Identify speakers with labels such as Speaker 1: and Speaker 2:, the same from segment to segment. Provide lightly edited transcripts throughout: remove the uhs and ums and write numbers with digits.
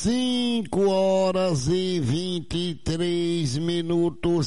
Speaker 1: 5h23,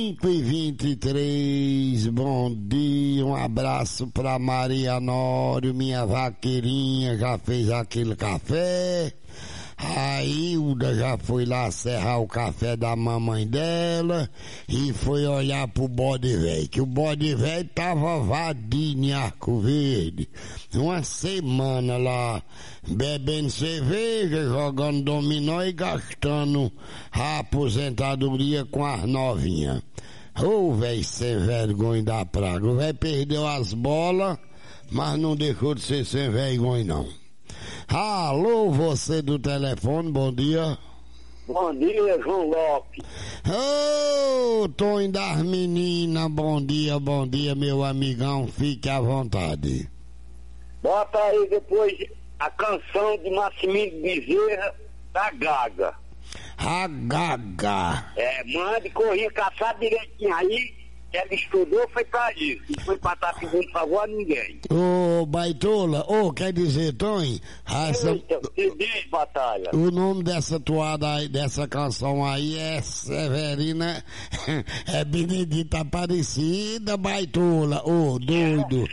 Speaker 1: 5h23. Bom dia, um abraço pra Maria Nório, minha vaqueirinha, já fez aquele café. A Hilda já foi lá serrar o café da mamãe dela e foi olhar pro bode velho, que o bode velho tava vadio em Arco Verde. Uma semana lá bebendo cerveja, jogando dominó e gastando a aposentadoria com as novinhas. Ô velho sem vergonha da praga, o velho perdeu as bolas, mas não deixou de ser sem vergonha não. Alô, você do telefone, bom dia.
Speaker 2: Bom dia, João Lopes.
Speaker 1: Ô, Tonho das meninas, bom dia, meu amigão, fique à vontade.
Speaker 2: Bota aí depois a canção de Massimino Bezerra, da Gaga.
Speaker 1: A Gaga.
Speaker 2: Mande correr, caçar direitinho aí, que ela estudou, foi pra isso. Não foi pra estar pedindo favor a ninguém.
Speaker 1: Ô, Baitola, quer dizer, Tonho,
Speaker 2: Diz, Batalha.
Speaker 1: o nome dessa toada aí, dessa canção aí é Severina, é Benedita Aparecida, Baitola, doido.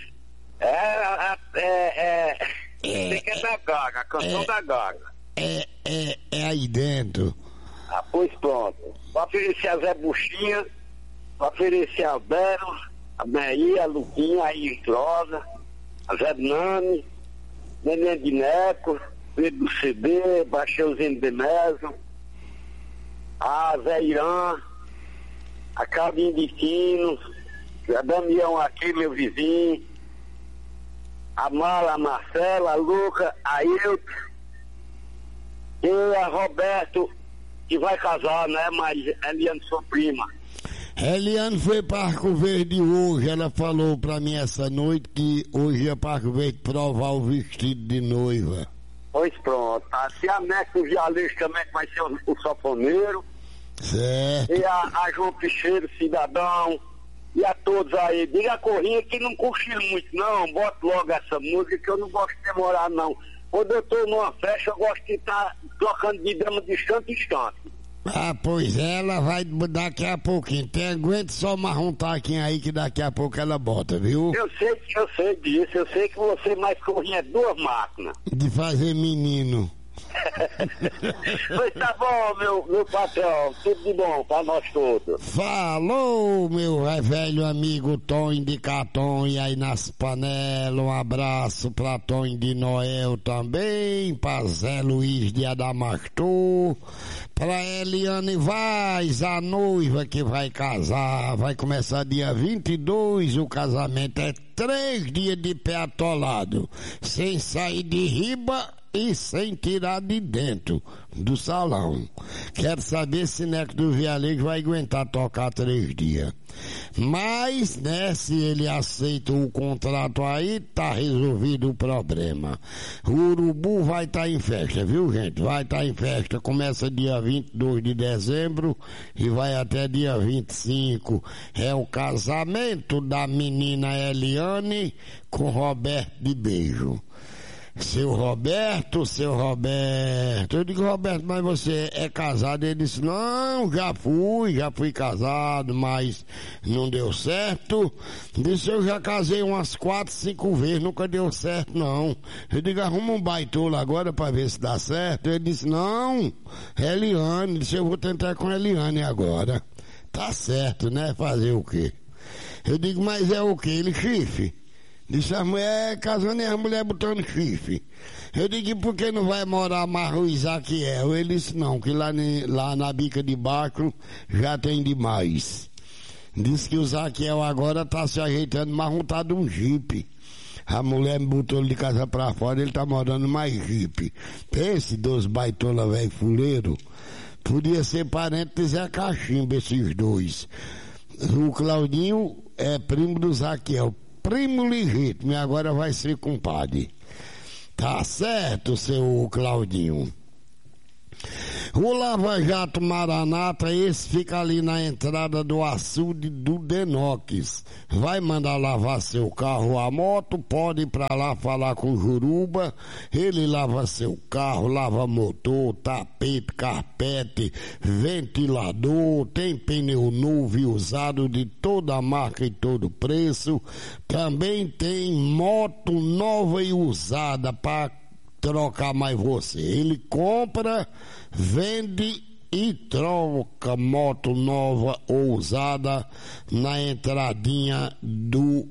Speaker 2: Você que é da Gaga, a canção da Gaga.
Speaker 1: É aí dentro.
Speaker 2: Ah, pois pronto. Pra oferecer a Zé Buchinha, pra oferecer a Belo, a Meia, a Luquinha, a Istrosa, a Zé Nani, Neném de Neco, Pedro do CD, Baixeuzinho de Meso, a Zé Irã, a Cabinho de Quino, a Damião aqui, meu vizinho, a Mala, a Marcela, a Luca, a Ilka, e a Roberto, que vai casar, né? Mas Eliane, sua prima.
Speaker 1: Eliane foi para Arco Verde hoje, ela falou pra mim essa noite que hoje ia para Arco Verde provar o vestido de noiva.
Speaker 2: Pois pronto, tá? Se a Neco Vialês também vai ser o sanfoneiro.
Speaker 1: Certo.
Speaker 2: E a João Picheiro, cidadão, e a todos aí. Diga a Corrinha que não cochilo muito não, bota logo essa música que eu não gosto de demorar não. Quando eu tô numa festa eu gosto de estar trocando de dama de instante em instante.
Speaker 1: Ah, pois ela vai daqui a pouquinho. Aguenta só mais um taquinho aí que daqui a pouco ela bota, viu?
Speaker 2: Eu sei disso, eu sei que você mais Corrinha é duas máquinas.
Speaker 1: De fazer menino.
Speaker 2: Pois tá bom, meu patrão, tudo de bom pra nós todos.
Speaker 1: Falou, meu velho amigo Tonho de Caton, e aí nas panelas, um abraço pra Tonho de Noel também, pra Zé Luiz de Adamastor, pra Eliane Vaz, a noiva que vai casar, vai começar dia 22, o casamento é 3 dias de pé atolado, sem sair de riba e sem tirar de dentro do salão. Quero saber se Neco do Vialejo vai aguentar tocar 3 dias. Mas, né, se ele aceita o contrato aí, tá resolvido o problema. O Urubu vai estar em festa, viu, gente? Vai estar em festa. Começa dia 22 de dezembro e vai até dia 25. É o casamento da menina Eliane com Roberto de Beijo. Seu Roberto. Eu digo, Roberto, mas você é casado? Ele disse, não, já fui casado, mas não deu certo. Disse, eu já casei umas 4, 5 vezes, nunca deu certo, não. Eu digo, arruma um baitola agora pra ver se dá certo. Ele disse, não, Eliane. Disse, eu vou tentar com Eliane agora. Tá certo, né? Fazer o quê? Eu digo, mas é o quê? Ele chifre. Disse, a mulher casando e a mulher botando chifre. Eu digo, por que não vai morar mais o Isaquiel? Ele disse, não, que lá na bica de baixo já tem demais. Disse que o Isaquiel agora tá se ajeitando mais montado um jipe. A mulher me botou ele de casa pra fora, ele tá morando mais jipe. Pense, 2 baitola velho fuleiro. Podia ser parente de Zé Cachimbo, esses dois. O Claudinho é primo do Isaquiel. Primo legítimo, e agora vai ser compadre. Tá certo, seu Claudinho. O Lava Jato Maranata, esse fica ali na entrada do açude do Denox. Vai mandar lavar seu carro, a moto, pode ir pra lá falar com o Juruba. Ele lava seu carro, lava motor, tapete, carpete, ventilador, tem pneu novo e usado de toda marca e todo preço. Também tem moto nova e usada para trocar mais você. Ele compra, vende e troca moto nova ou usada na entradinha do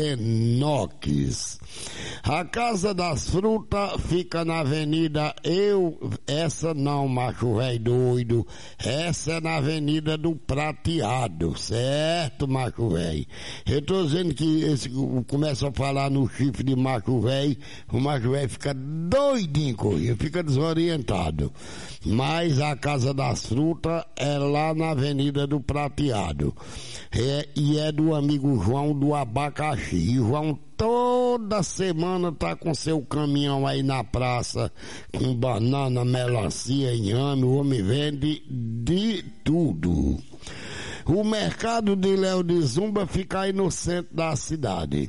Speaker 1: Denox. A Casa das Frutas fica na avenida essa não, macho velho doido, essa é na avenida do Prateado, certo, macho velho? Eu tô dizendo que começa a falar no chifre de macho velho, o macho velho fica doidinho com isso, fica desorientado. Mas a Casa das Frutas é lá na avenida do Prateado. E é do amigo João do Abacaxi. E João toda semana tá com seu caminhão aí na praça, com banana, melancia, inhame, o homem vende de tudo. O mercado de Léo de Zumba fica aí no centro da cidade.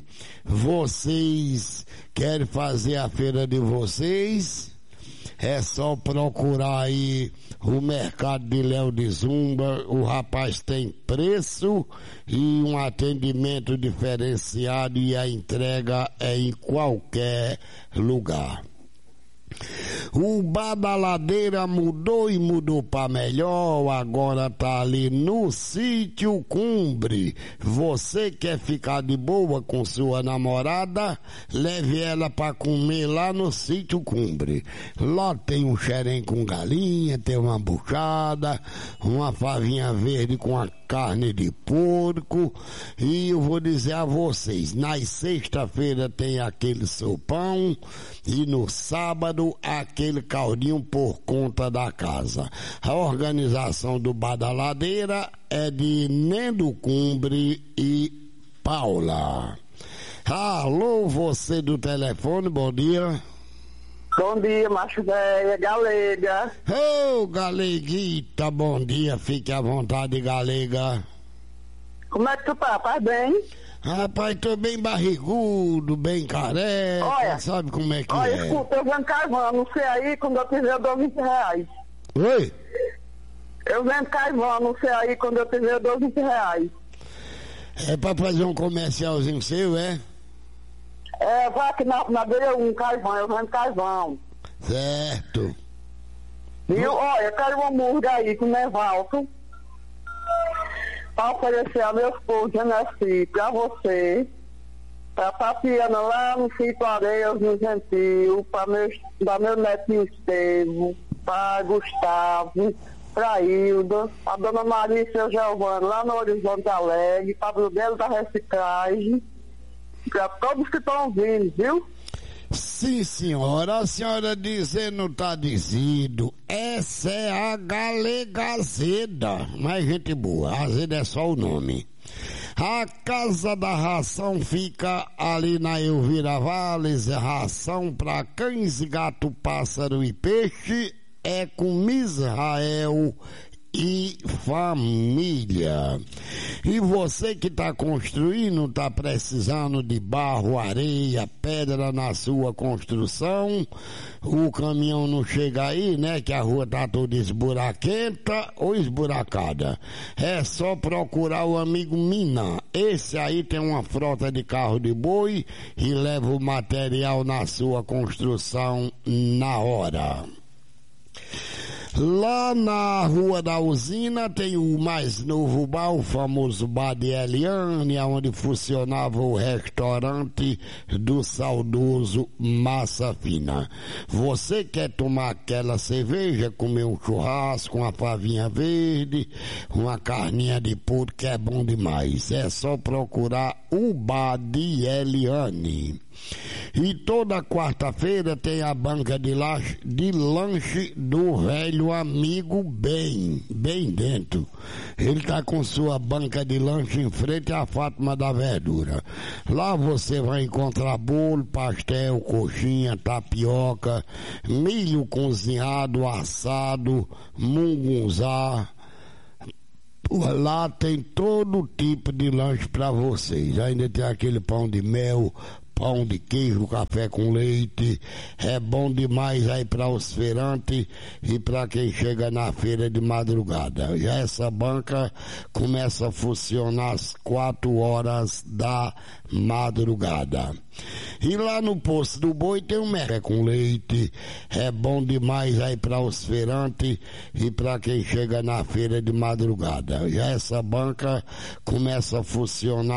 Speaker 1: Vocês querem fazer a feira de vocês? É só procurar aí o mercado de Léo de Zumba. O rapaz tem preço e um atendimento diferenciado, e a entrega é em qualquer lugar. O Bar da Ladeira mudou e mudou para melhor, agora tá ali no Sítio Cumbre. Você quer ficar de boa com sua namorada? Leve ela para comer lá no Sítio Cumbre. Lá tem um xerém com galinha, tem uma buchada, uma favinha verde com a carne de porco, e eu vou dizer a vocês, nas sexta-feira tem aquele sopão e no sábado aquele caldinho por conta da casa. A organização do Bar da Ladeira é de Nendo Cumbre e Paula. Alô, você do telefone, bom dia.
Speaker 3: Bom dia, macho velho, galega.
Speaker 1: Ô, galeguita, bom dia, fique à vontade, galega.
Speaker 3: Como é que tu tá? Tá bem?
Speaker 1: Rapaz, tô bem barrigudo, bem careca,
Speaker 3: olha,
Speaker 1: sabe como é que
Speaker 3: olha,
Speaker 1: é?
Speaker 3: Escuta, eu vendo carvão, não sei aí, quando eu fizer eu dou 20 reais.
Speaker 1: Oi?
Speaker 3: Eu vendo carvão, não sei aí, quando eu fizer eu dou 20 reais.
Speaker 1: É pra fazer um comercialzinho seu, é?
Speaker 3: É, vai aqui na beira um carvão, eu vendo carvão.
Speaker 1: Certo.
Speaker 3: Viu? Olha, eu quero uma murga aí com Nevalso, para oferecer a meus povos de NSI, pra você, pra Tatiana lá no Sítio Areias, no Gentil, pra meu netinho Estevo, pra Gustavo, pra Hilda, pra Dona Maria e seu Giovanni lá no Horizonte Alegre, pra Brunello da Reciclagem, pra todos que estão ouvindo, viu?
Speaker 1: Sim, senhora, a senhora dizendo tá dizido, essa é a Galega Azeda, mas gente boa, Azeda é só o nome. A Casa da Ração fica ali na Elvira Valles, ração para cães, gato, pássaro e peixe, é com Israel e família. E você que está construindo, está precisando de barro, areia, pedra na sua construção, o caminhão não chega aí, né, que a rua tá toda esburaquenta ou esburacada. É só procurar o amigo Mina. Esse aí tem uma frota de carro de boi e leva o material na sua construção na hora. Lá na Rua da Usina tem o mais novo bar, o famoso bar de Eliane, onde funcionava o restaurante do saudoso Massa Fina. Você quer tomar aquela cerveja, comer um churrasco, uma favinha verde, uma carninha de porco, que é bom demais. É só procurar o bar de Eliane. E toda quarta-feira tem a banca de lanche do velho amigo bem dentro. Ele tá com sua banca de lanche em frente à Fátima da Verdura. Lá você vai encontrar bolo, pastel, coxinha, tapioca, milho cozinhado, assado, mungunzá. Lá tem todo tipo de lanche para vocês. Ainda tem aquele pão de mel, pão de queijo, café com leite. É bom demais aí para os feirantes e para quem chega na feira de madrugada. E essa banca começa a funcionar às 4 horas da madrugada. E lá no Poço do Boi tem um café com leite. É bom demais aí para os feirantes e para quem chega na feira de madrugada. E essa banca começa a funcionar